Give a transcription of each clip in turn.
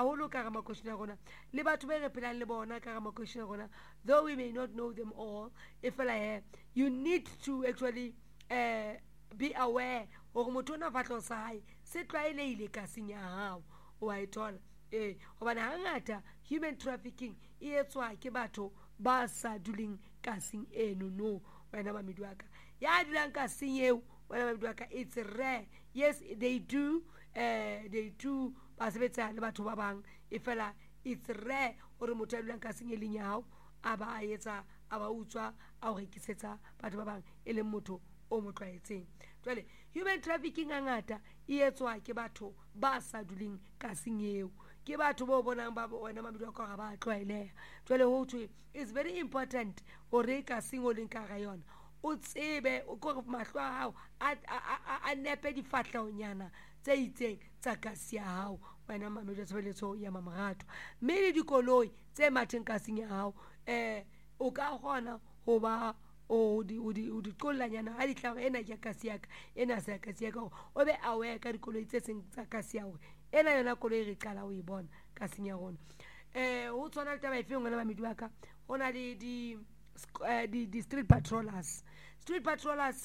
haholo ka ga makoshini a rona le batho ba re phelang le bona ka ga makoshini a rona, though we may not know them all, if you need to actually be aware gore motho o na fatlho sa hae se tlwaeleile kasing ya hao wa e thola gobane hangata human trafficking e etswa ke batho ba sa duleng kasing eno no wena mamedi wa ka ya dulang kasing eo wena mamedi wa ka it's rare. Yes, they do ba sebetsa le batho ba bang e fela it's rare gore motho a dulang kasing e leng ya hao a ba etsa a ba utswa a o rekisetsa batho ba bang e leng motho o mo tlwaetseng. Jwale human trafficking ngata e etswa ke batho ba sa duleng kasing eo, ke batho bo bonang ba wena mamedi wa ka ga ba tlwaeleha. Jwale ho thwe it's very important gore kasing o leng ka ga yona o tsebe o go mahlo a hao a nepe difahlanyana tse itseng tsa kasi ya hao wena mamedi wa tshebeletso ya Mmamogato, mme le dikoloi tse matheng kasing ya hao o ka gona go ba o di qollanyana a ditlhago ena ke kasi yaka ena sa kasi yaka o be aware ka dikoloi tse seng tsa kasi ya gore ena yona koloi re qala o e bona kasing ya rona. Ho tsona le taba e feng wena mamedi wa ka, go na le the street patrollers. Street patrollers,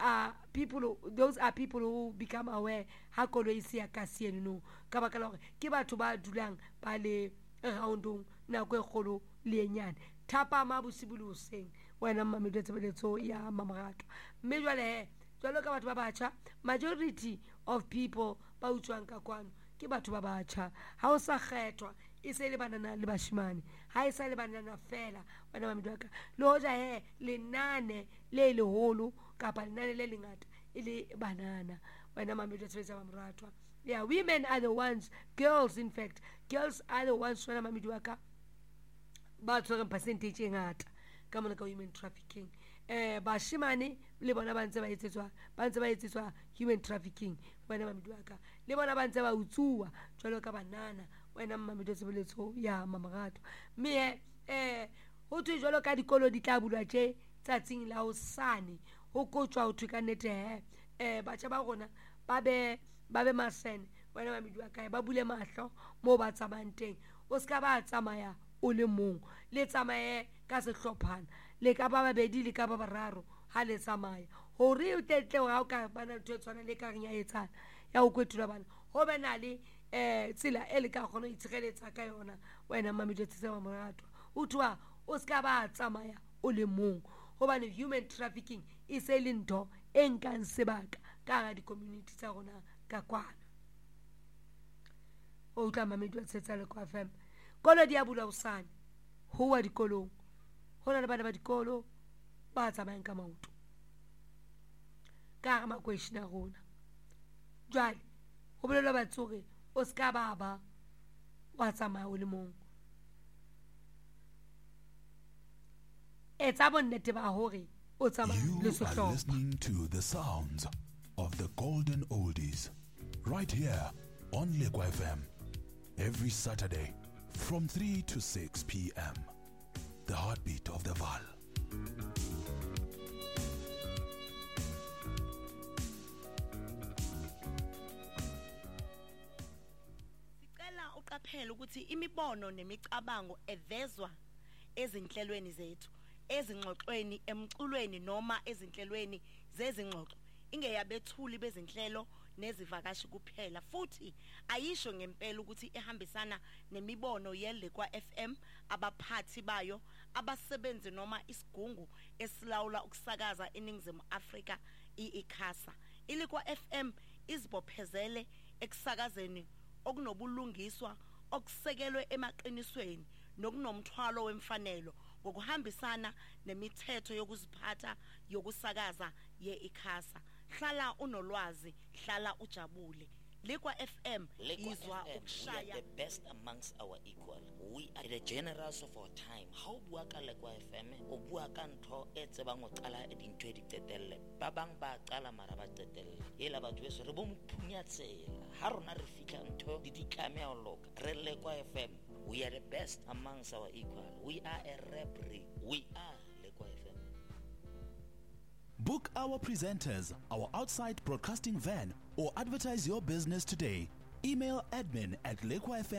those are people who become aware ha koloi se ya kasi eno no ka baka la gore ke batho ba dulang ba le raundong nako e kgolo le e nyane thapa ma bosibolo seng wena mamedi wa tshebeletso ya Mmamogato. Mme jwale ka batho ba batjha, majority of people ba utswang ka kwano ke batho ba batjha, ha o sa kgethwa e se le banana le bashimane, ha e sa le banana fela wena mamedi wa ka le hoja lenane le leholo kapa lenane le lengata e le banana wena mamedi wa tshebeletso ya Mmamogato. Yeah, women are the ones, girls in fact, girls are the ones wena mamedi wa ka ba tshwereng percentage e ngata ka mona ka human trafficking. Bashimane le bona ba ntse ba etsetswa human trafficking wena mamedi wa ka, le bona ba ntse ba utsuwa jwalo ka banana wena mamedi wa tshebeletso ya Mmamogato. Mme ho thwe jwalo ka dikolo di tla bulwa tje tsatsing la hosane ho kotswa ho thwe ka nnete batjha ba rona ba be masene wena mamedi wa ka ba bule mahlo mo ba tsamayang teng, o ska ba tsamaya o le mong, le tsamaye ka sehlophana, le ka ba babedi le ka ba bararo ha le tsamaya hore o tetle ha o ka bana ntho e tshwana le ka reng ya etsana ya o kwetula bana ho be na le tsela e le ka kgona ho itshireletsa ka yona wena mamedi wa tshebeletso ya Mmamogato. O thwa o ska ba tsamaya o le mong hobane human trafficking e se le ntho e nkang sebaka ka ga di-community tsa rona ka kwana. O tla mamedi wa tshebeletso ya Lekwa FM, kolo di a bula hosane ho wa dikolong, ho na le bana ba dikolo ba tsamayang ka maoto ka ga makweshini a rona. Jwale ho bolelwa batsoge o ska ba wa tsamaya o le mong, etsa bonnete ba hore o tsamaya le sehlopha. You are listening to the sounds of the golden oldies right here on Lekwa FM every Saturday from 3 to 6 p.m. The heartbeat of the Vaal. Sicela uqaphele ukuthi imibono nemicabango evezwa ezinhlelweni zethu, ezingxoxweni, emculweni noma ezinhlelweni zezingxoxo ingeyabethuli bezinhlelo nezivakashi kuphela, futhi ayisho ngempela ukuthi ehambisana nemibono yeLekwa FM, abaphathi bayo, abasebenzi noma isigungu esilawula ukusakaza eNingizimu Afrika iICASA. iLekwa FM izibophezele ekusakazeni okunobulungiswa okusekelwe emaqinisweni nokunomthwalo wemfanelo ngokuhambisana nemithetho yokuziphatha yokusakaza yeICASA. Hlala unolwazi, hlala ujabule. Lekwa FM izwa ukushaya. We are the best amongst our equal. We are the generals of our time. How bua ka Lekwa FM o bua ka ntho e tsebang o qala dintho di qetelle. Ba bang ba qala mara ba qetelle. Ela batho beso re bo mphunya tsela. Ha rona re fitla ntho di ditlame a loka. Re Lekwa FM. We are the best amongst our equal. We are a referee. We are Lekwa FM. Book our presenters, our outside broadcasting van, or advertise your business today. Email admin@lekwafm